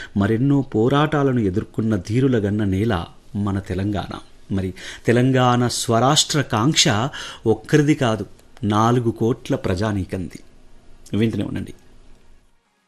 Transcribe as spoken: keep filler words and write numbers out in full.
మరెన్నో పోరాటాలను ఎదుర్కొన్న ధీరులగన్న నేల మన తెలంగాణ. మరి తెలంగాణ స్వరాష్ట్ర కాంక్ష ఒక్కరిది కాదు, నాలుగు కోట్ల ప్రజానీకంది. వింటూనే ఉండండి